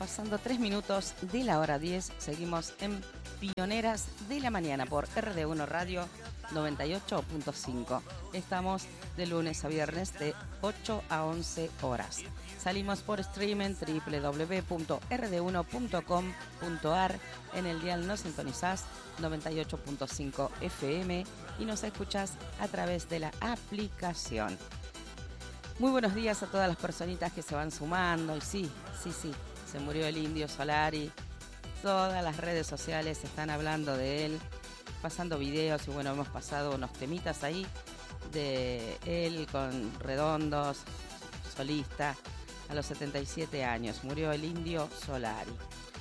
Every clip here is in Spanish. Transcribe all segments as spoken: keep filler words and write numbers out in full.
pasando tres minutos de la hora diez. Seguimos en Pioneras de la Mañana por R D uno Radio noventa y ocho punto cinco. Estamos de lunes a viernes de ocho a once horas. Salimos por streaming doble u doble u doble u punto r d uno punto com punto a r. En el dial nos sintonizás noventa y ocho punto cinco F M y nos escuchás a través de la aplicación. Muy buenos días a todas las personitas que se van sumando. Y sí, sí, sí, se murió el Indio Solari. Todas las redes sociales están hablando de él, pasando videos y bueno, hemos pasado unos temitas ahí de él con Redondos, solista, a los setenta y siete años. Murió el Indio Solari.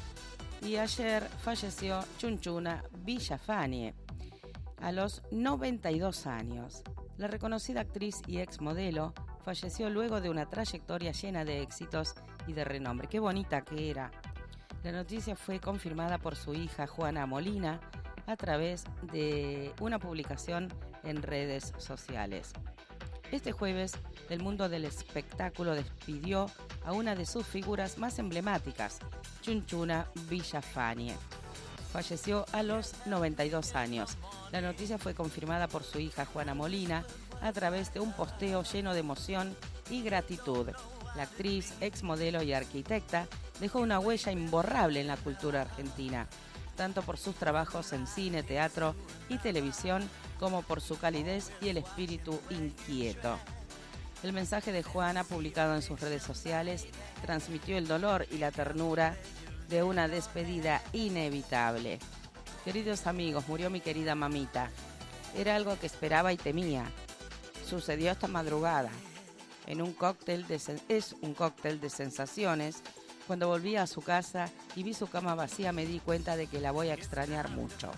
Y ayer falleció Chunchuna Villafañe a los noventa y dos años. La reconocida actriz y exmodelo falleció luego de una trayectoria llena de éxitos y de renombre. Qué bonita que era. La noticia fue confirmada por su hija Juana Molina a través de una publicación en redes sociales. Este jueves, el mundo del espectáculo despidió a una de sus figuras más emblemáticas, Chunchuna Villafañe. Falleció a los noventa y dos años. La noticia fue confirmada por su hija Juana Molina a través de un posteo lleno de emoción y gratitud. La actriz, exmodelo y arquitecta dejó una huella imborrable en la cultura argentina, tanto por sus trabajos en cine, teatro y televisión, como por su calidez y el espíritu inquieto. El mensaje de Juana, publicado en sus redes sociales, transmitió el dolor y la ternura de una despedida inevitable. Queridos amigos, murió mi querida mamita. Era algo que esperaba y temía. Sucedió esta madrugada. En un cóctel de sen- es un cóctel de sensaciones. Cuando volví a su casa y vi su cama vacía, me di cuenta de que la voy a extrañar mucho.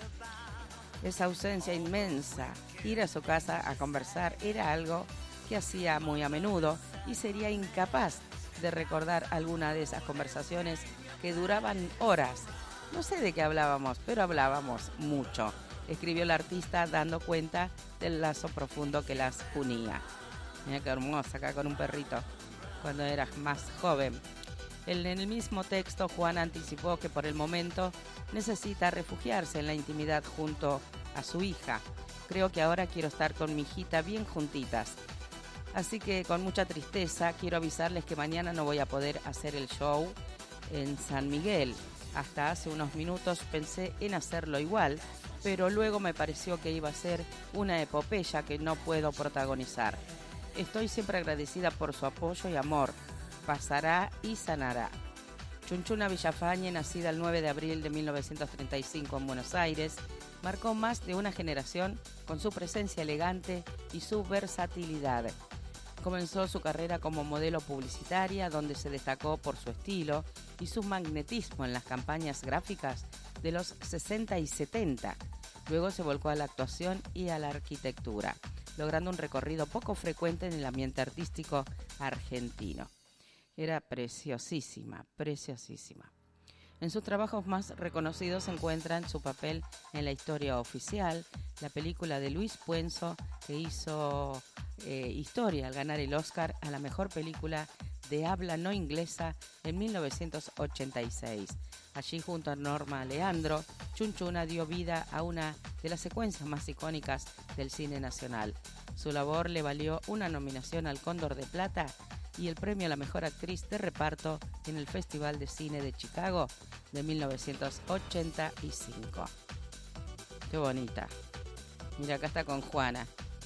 Esa ausencia inmensa, ir a su casa a conversar, era algo que hacía muy a menudo y sería incapaz de recordar alguna de esas conversaciones que duraban horas. No sé de qué hablábamos, pero hablábamos mucho, escribió la artista dando cuenta del lazo profundo que las unía. Mira qué hermosa, acá con un perrito, cuando eras más joven. En el mismo texto, Juana anticipó que por el momento necesita refugiarse en la intimidad junto a su hija. Creo que ahora quiero estar con mi hijita bien juntitas. Así que con mucha tristeza quiero avisarles que mañana no voy a poder hacer el show en San Miguel. Hasta hace unos minutos pensé en hacerlo igual, pero luego me pareció que iba a ser una epopeya que no puedo protagonizar. Estoy siempre agradecida por su apoyo y amor. Pasará y sanará. Chunchuna Villafañe, nacida el nueve de abril de mil novecientos treinta y cinco en Buenos Aires, marcó más de una generación con su presencia elegante y su versatilidad. Comenzó su carrera como modelo publicitaria, donde se destacó por su estilo y su magnetismo en las campañas gráficas de los sesenta y setenta. Luego se volcó a la actuación y a la arquitectura, logrando un recorrido poco frecuente en el ambiente artístico argentino. Era preciosísima, preciosísima. En sus trabajos más reconocidos se encuentran su papel en La Historia Oficial, la película de Luis Puenzo, que hizo eh, historia al ganar el Oscar a la mejor película de habla no inglesa en mil novecientos ochenta y seis. Allí, junto a Norma Leandro, Chunchuna dio vida a una de las secuencias más icónicas del cine nacional. Su labor le valió una nominación al Cóndor de Plata y el premio a la mejor actriz de reparto en el Festival de Cine de Chicago de mil novecientos ochenta y cinco. Qué bonita. Mira, acá está con Juana.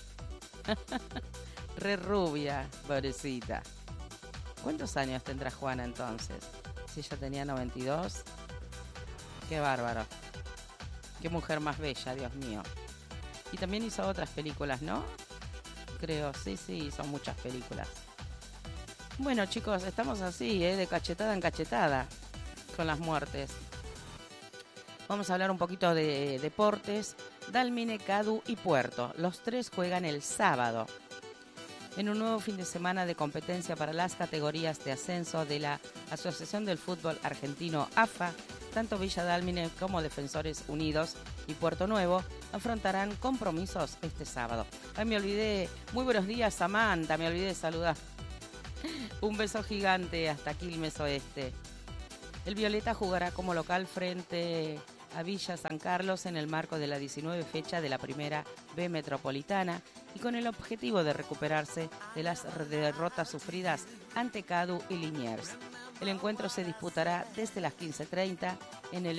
Re rubia, pobrecita. ¿Cuántos años tendrá Juana entonces? Si ella tenía noventa y dos. Qué bárbaro. Qué mujer más bella, Dios mío. Y también hizo otras películas, ¿no? Creo, sí, sí, son muchas películas. Bueno, chicos, estamos así, ¿eh? De cachetada en cachetada con las muertes. Vamos a hablar un poquito de deportes. Dálmine, Cadu y Puerto. Los tres juegan el sábado en un nuevo fin de semana de competencia para las categorías de ascenso de la Asociación del Fútbol Argentino A F A. Tanto Villa Dálmine como Defensores Unidos y Puerto Nuevo afrontarán compromisos este sábado. Ay, me olvidé. Muy buenos días, Samantha. Me olvidé de saludar. Un beso gigante hasta Quilmes Oeste. El Violeta jugará como local frente a Villa San Carlos en el marco de la diecinueve fecha de la Primera B Metropolitana y con el objetivo de recuperarse de las derrotas sufridas ante Cadu y Liniers. El encuentro se disputará desde las quince treinta en el